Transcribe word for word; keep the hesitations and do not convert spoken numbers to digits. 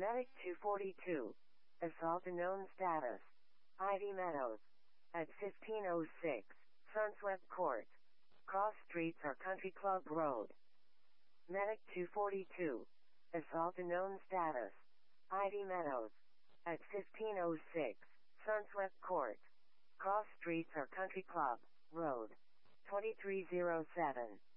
Medic two forty-two. Assault unknown status. Ivy Meadows. At fifteen oh six, Sunswept Court. Cross Streets or Country Club Road. Medic two forty-two. Assault unknown status. Ivy Meadows. At fifteen oh six, Sunswept Court. Cross Streets or Country Club Road. twenty-three oh seven.